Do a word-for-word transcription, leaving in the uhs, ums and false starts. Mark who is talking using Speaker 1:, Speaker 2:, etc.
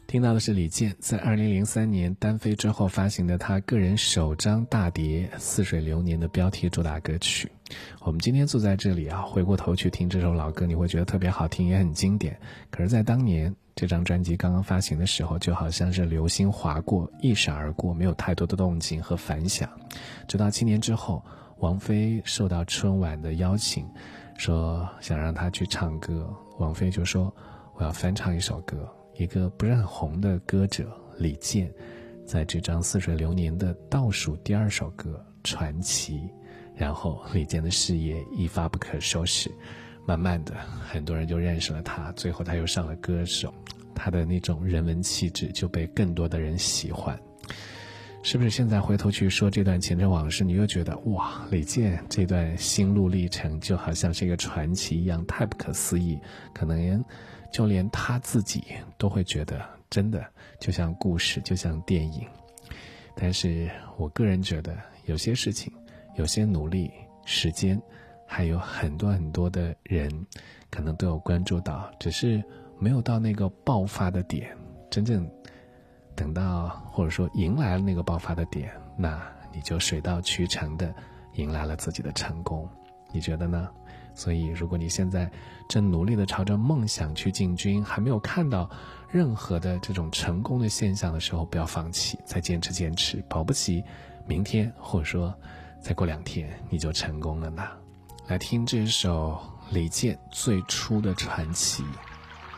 Speaker 1: 听到的是李健在二零零三年单飞之后发行的他个人首张大碟《似水流年》的标题主打歌曲。我们今天坐在这里啊，回过头去听这首老歌，你会觉得特别好听，也很经典。可是在当年这张专辑刚刚发行的时候，就好像是流星划过，一闪而过，没有太多的动静和反响。直到七年之后，王菲受到春晚的邀请，说想让她去唱歌，王菲就说我要翻唱一首歌。一个不是很红的歌者李健，在这张《似水流年》的倒数第二首歌《传奇》，然后李健的事业一发不可收拾，慢慢的很多人就认识了他，最后他又上了歌手，他的那种人文气质就被更多的人喜欢。是不是现在回头去说这段前尘往事，你又觉得哇，李健这段心路历程就好像是一个传奇一样，太不可思议，可能就连他自己都会觉得真的就像故事，就像电影。但是我个人觉得有些事情，有些努力，时间还有很多很多的人可能都有关注到，只是没有到那个爆发的点，真正等到或者说迎来了那个爆发的点，那你就水到渠成的迎来了自己的成功。你觉得呢？所以如果你现在正努力的朝着梦想去进军，还没有看到任何的这种成功的现象的时候，不要放弃，再坚持坚持，保不齐明天或者说再过两天你就成功了呢。来听这首李健最初的传奇。